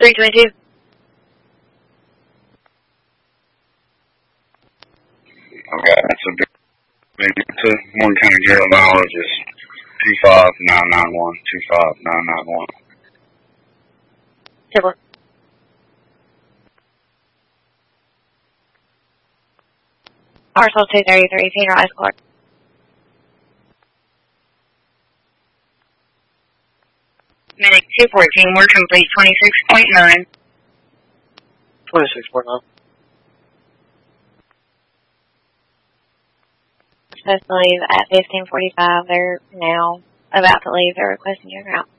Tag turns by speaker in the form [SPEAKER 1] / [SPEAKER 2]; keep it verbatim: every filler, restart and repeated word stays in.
[SPEAKER 1] three twenty-two.
[SPEAKER 2] Okay, that's a big, big, to Morgan County Jail mileage is two five nine nine one, two five nine nine one.
[SPEAKER 1] Civil. Parcel two thirty-three, Cedar Ice Court. Medic two fourteen, we're complete, twenty-six point nine.
[SPEAKER 3] twenty-six point nine.
[SPEAKER 1] Supposed to leave at fifteen forty-five. They're now about to leave. They're requesting your route.